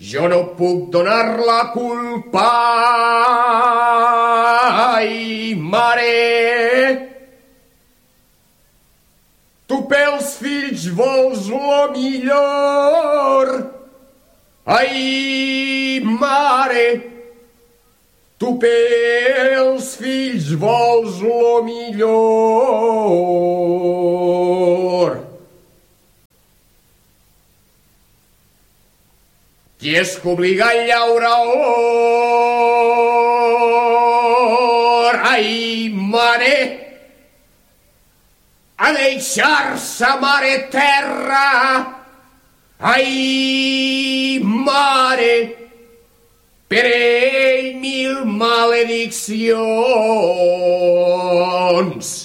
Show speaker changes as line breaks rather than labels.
Jo no puc donar la culpa, ai, mare. Tu pels fills vols lo millor, ai, mare. Tu pels fills vols lo millor. Qui és que obliga a llaure or, ai, mare, a deixar-se mare terra, ai, mare, per ell mil malediccions.